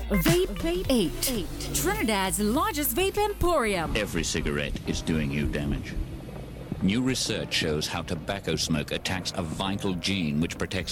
Vape 8. Trinidad's largest vape emporium. Every cigarette is doing you damage. New research shows how tobacco smoke attacks a vital gene which protects